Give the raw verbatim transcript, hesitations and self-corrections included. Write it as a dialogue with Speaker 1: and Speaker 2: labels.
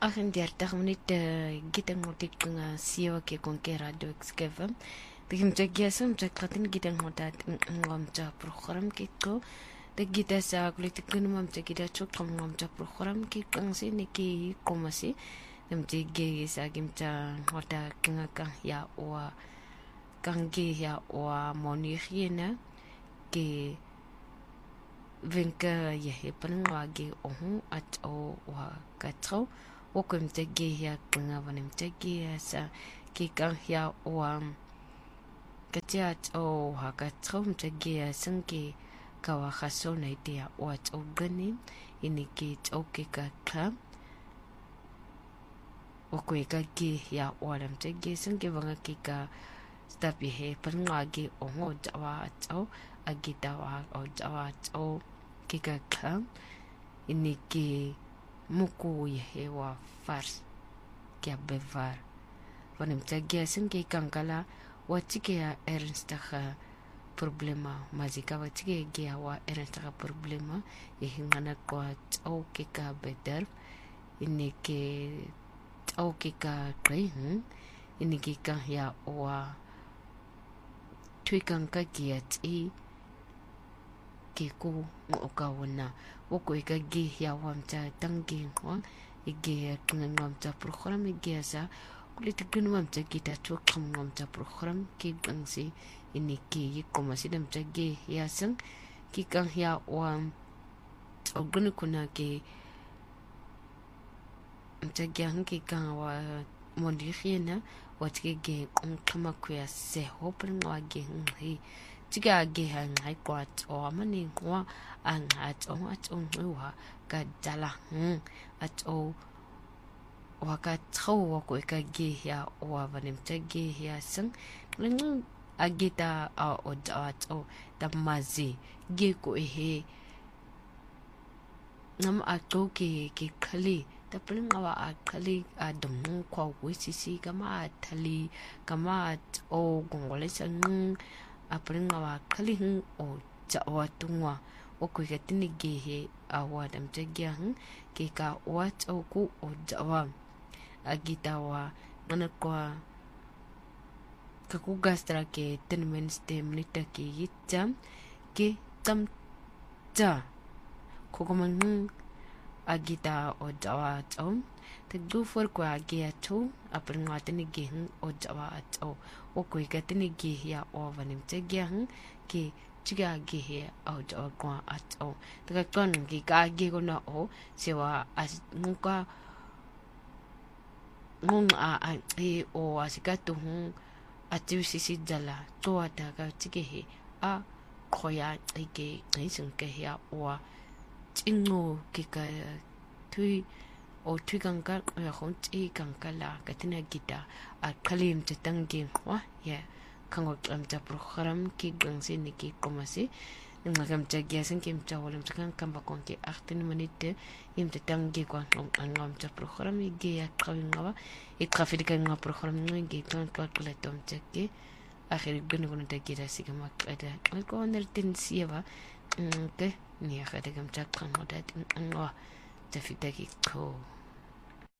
Speaker 1: achtendertig minute gitang motik nga siwa ke konke radio excava digim jagiasam jaklatin gitang modat ngam ja program kitko de gita sa kulitik gunum ja gita chok ngam ja program ki kangsi niki komasi dem jige sa gimta hoda kinga ka ya wa kangi ya wa monihina ke vinka ye panwagi ohu at o wa katro wokum tagi ya kinga vanim tagi sa ki kan ya wa katiat o ha katro tagi ya sanki kawa khaso na dia wat o gani iniki toke ka ka okwe ka ki ya waram tagi sanki vanga ki ka stapi he panwagi ohu jawa to agitawa o jawa o kika kam iniki muku ye wa fars kia bevar vanim tagia sinki kankala watike ya ernstaha problema mazika watike gia wa ernstaha problema ihingana kwa o kika bedar iniki o kika kaihin iniki kan ya wa tuikanka giat i kiku ngokawana woko ikagi ya wamta tangi ngwa ige ngwamta program ige sa kulit gunwamta kita chok ngwamta program ki gangsi iniki yikomasi dam tagi ya sang ki kang ya wam ogunu kuna ki mtagi hanki kang wa mondikhina watike kama kuya se hoping wage hi tiga ge han hai kwat o mani kwa an at o at o wa ka dala hm at o wa ka tro wa ko ka ge ya o vanim tege ya sang ling agita a o at o da mazi ge ko he nam ato ke ke khali tapling awa akali adum kwa wisisi kama atali kama o gongole sang apring awa kali o jawa tungwa o kuikatini gehe awa dam jagyang ke ka wat o ku o jawa agitawa mana kwa kakugastra ke ten minutes te minute ke yitam ke tam ja kokomang agita o jawa tom te do for kwa ge to apring watini gehin o jawa to o kuikatini gehe ya o vanim te gyang ke chiga gehe o jawa kwa at o te kon ge ka ge ko na o sewa as nuka ngung a a e o asikatu hu atu sisi jala to ata ka chigehe a khoya ike ngisung ke ya o ingo kika tui o tui kanka ya honti kanka la katina gita a kalim te tangi wa ya kango amta program ki gangsi niki komasi ngam tagya sen kim chawolam kan kamba konke achtin minute im te tangi kwa ngam ta program ge ya kawinga e trafika ngam program ngi ton ko kala tom teke akhir gunu gunu te gira sigama kada ko nertin sieva ke ni akhir gam chakkan modat ngwa tafitaki ko